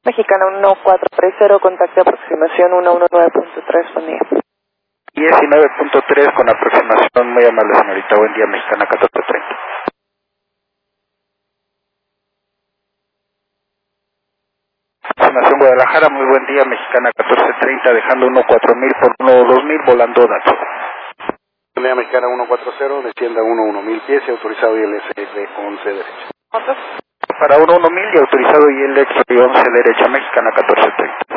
Mexicana 1430, contacto de aproximación 119.3, buen día. 19.3 con aproximación, muy amable señorita, buen día, Mexicana 1430. Aproximación Guadalajara, muy buen día, Mexicana 1430, dejando 14000 por 12000, volando dato. Buen día, Mexicana 140, descienda 11000 pies y autorizado ILS de 11 derecha. ¿Otros? Para 11000 y autorizado ILX de 11 derecha, Mexicana 1430.